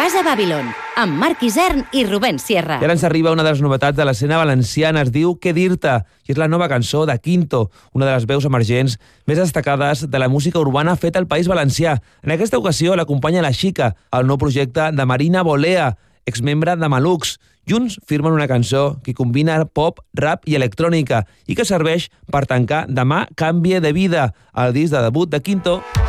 Casa Babylon, amb Marc Isern i Rubén Sierra. I ara ens arriba una de les novetats de l'escena valenciana, es diu Què dir-te, i és la nova cançó de Quinto, una de les veus emergents més destacades de la música urbana feta al País Valencià. En aquesta ocasió l'acompanya la Xica, el nou projecte de Marina Bolea, exmembre de Malux. Junts firmen una cançó que combina pop, rap i electrònica i que serveix per tancar Demà canvie de vida, el disc de debut de Quinto.